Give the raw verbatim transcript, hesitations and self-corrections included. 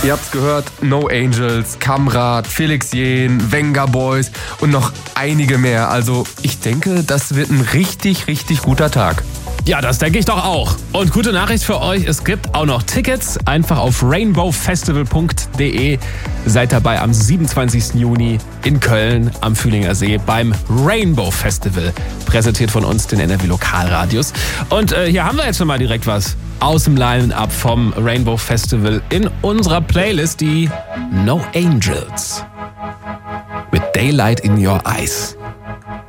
Ihr habt's gehört, No Angels, Kamrat, Felix Jähn, Venga Boys und noch einige mehr. Also ich denke, das wird ein richtig, richtig guter Tag. Ja, das denke ich doch auch. Und gute Nachricht für euch, es gibt auch noch Tickets. Einfach auf rainbow festival punkt de. Seid dabei am siebenundzwanzigsten Juni in Köln am Fühlinger See beim Rainbow Festival. Präsentiert von uns, den N R W Lokalradios. Und äh, hier haben wir jetzt schon mal direkt was aus dem Line-Up vom Rainbow Festival in unserer Playlist, die No Angels mit Daylight in Your Eyes.